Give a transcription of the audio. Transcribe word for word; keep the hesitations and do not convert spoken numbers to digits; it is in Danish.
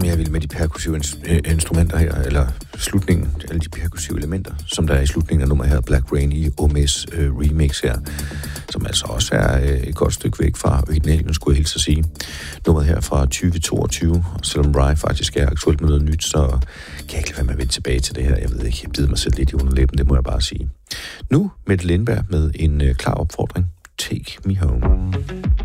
jeg er vild med de perkussive instrumenter her, eller slutningen, alle de perkussive elementer, som der er i slutningen af nummeret her, Black Rain i Omes øh, remix her, som altså også er øh, et godt stykke væk fra originalen, skulle jeg hilse at sige. Nummeret her fra tyve toogtyve, og selvom Rye faktisk er aktuelt med noget nyt, så kan jeg ikke lade være med at vende tilbage til det her. Jeg ved ikke, jeg bider mig selv lidt i underlæben, det må jeg bare sige. Nu Mette Lindberg med en øh, klar opfordring. Take me home.